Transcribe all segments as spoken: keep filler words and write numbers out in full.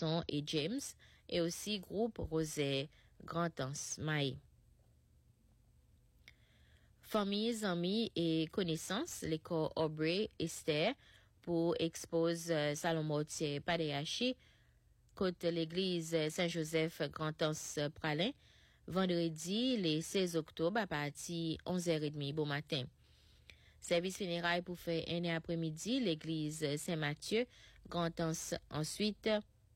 garçon et James, et aussi groupe Rosé Grand-Anse Maé. Familles, amis et connaissances, l'école Aubrey Esther pour expose euh, Salomon Padeachi, côte l'église Saint-Joseph Grand-Anse Pralin, vendredi, le seize octobre, à partir onze heures trente bon matin. Service funérailles pour faire un après-midi, l'église Saint-Mathieu, Grand-Anse ensuite.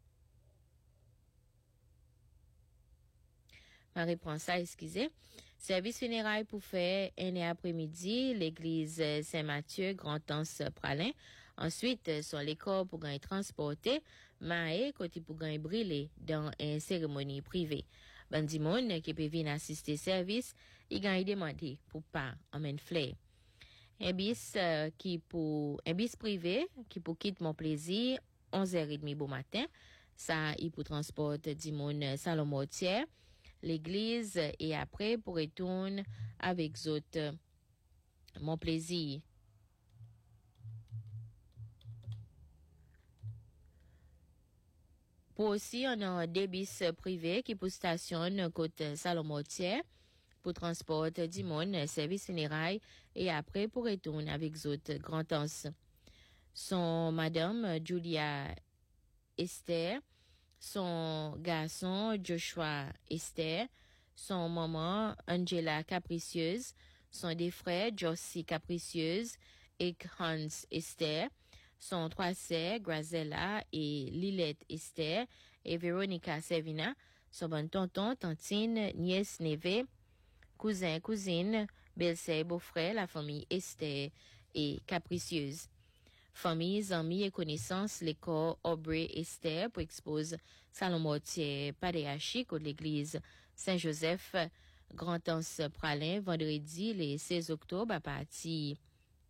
Je reprends ça, excusez. Service funérailles pour faire un après-midi, l'église Saint-Mathieu, Grand-Anse Pralin. Ensuite, sur les corps pour gagner transporter, maé, côté pour gagner brûler dans une cérémonie privée. Bandimon qui peut venir assister service, il gagne demandé pour pas emmène flair. Un bis euh, qui pour un bis privé qui pour quitte mon plaisir onze heures trente bon matin, ça il pour transporter Dimon Salomortière, l'église et après pour retourner avec autres mon plaisir. Pour aussi, on a des bis privés qui pour station côté Salomortière pour transporter du monde, service funérailles et après pour retourner avec autres Grand-Anse. Son madame Julia Esther, son garçon Joshua Esther, son maman Angela Capricieuse, son deux frères Josie Capricieuse et Hans Esther, son trois sœurs Grazella et Lilette Esther et Veronica Servina, son bon tonton, tantine, nièce, neveu, cousin, cousine, belle-sœur, beau-frère, la famille Esther et Capricieuse. Familles, amis et connaissances, l'école Aubrey Esther pour expose Salomortier Padeachi de l'église Saint-Joseph Grand-Anse Pralin, vendredi, le seize octobre, à partir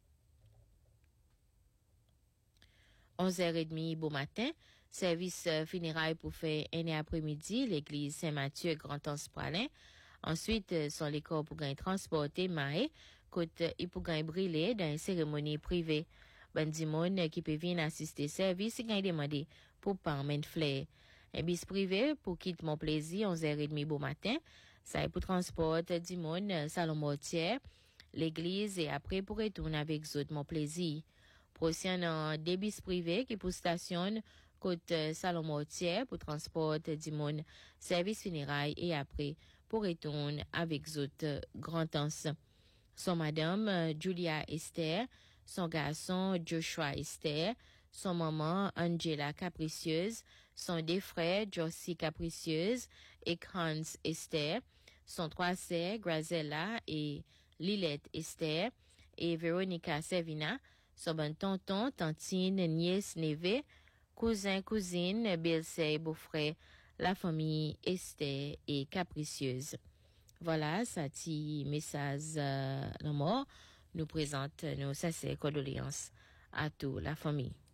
onze heures trente bon matin. Service funérailles pour faire un après-midi, l'église Saint-Mathieu Grand-Anse Pralin. Ensuite, sur les corps pour gagner transporter maé, côté et pour gagner brûler dans une cérémonie privée. Bandimon qui peut venir assister service, il gagne demandé pour pas emmener flair. Un bis privé pour quitter mon plaisir onze heures trente bon matin. Ça est pour transporter Dimon Salomortière, l'église et après pour retourner avec autres mon plaisir. Prochain des bis privés qui pour station côté Salomortière pour transporter Dimon service funérailles et après pour retourner avec autres Grand-Anse. Son madame Julia Esther, son garçon Joshua Esther, son maman Angela Capricieuse, son deux frères Josie Capricieuse et Hans Esther, son trois sœurs Grazella et Lilette Esther et Veronica Servina, son bon tonton, tantine, nièce, neveu, cousin, cousine, belle-sœur, beau-frère, la famille Esther et Capricieuse. Voilà, ça ti message euh, la mort nous présente nos sincères condoléances à toute la famille.